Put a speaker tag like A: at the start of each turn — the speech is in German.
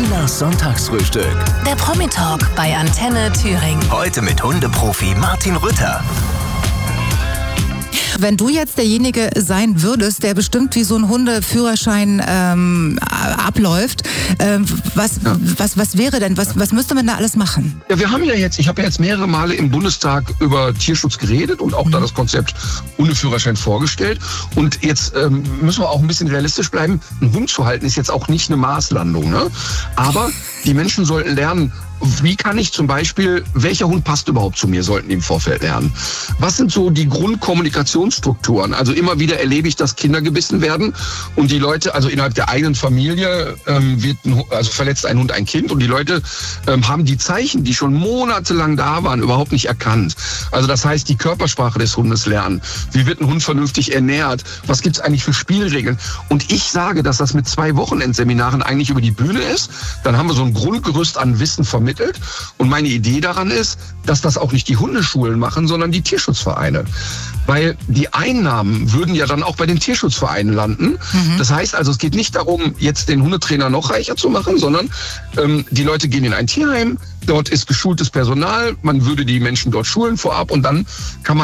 A: Millas Sonntagsfrühstück.
B: Der Promi-Talk bei Antenne Thüringen.
A: Heute mit Hundeprofi Martin Rütter.
C: Wenn du jetzt derjenige sein würdest, der bestimmt, wie so ein Hundeführerschein abläuft, was wäre denn, was müsste man da alles machen?
D: Ja, ich habe ja jetzt mehrere Male im Bundestag über Tierschutz geredet und auch da das Konzept Hundeführerschein vorgestellt. Und jetzt müssen wir auch ein bisschen realistisch bleiben. Ein Hund zu halten ist jetzt auch nicht eine Marslandung, ne? Aber die Menschen sollten lernen, wie kann ich zum Beispiel, welcher Hund passt überhaupt zu mir, sollten die im Vorfeld lernen. Was sind so die Grundkommunikationsstrukturen? Also immer wieder erlebe ich, dass Kinder gebissen werden und die Leute, also innerhalb der eigenen Familie verletzt ein Hund ein Kind und die Leute haben die Zeichen, die schon monatelang da waren, überhaupt nicht erkannt. Also das heißt, die Körpersprache des Hundes lernen. Wie wird ein Hund vernünftig ernährt? Was gibt's eigentlich für Spielregeln? Und ich sage, dass das mit 2 Wochenendseminaren eigentlich über die Bühne ist. Dann haben wir so ein Grundgerüst an Wissen vermittelt. Und meine Idee daran ist, dass das auch nicht die Hundeschulen machen, sondern die Tierschutzvereine. Weil die Einnahmen würden ja dann auch bei den Tierschutzvereinen landen. Das heißt also, es geht nicht darum, jetzt den Hundetrainer noch reicher zu machen, sondern die Leute gehen in ein Tierheim, dort ist geschultes Personal, man würde die Menschen dort schulen vorab und dann kann man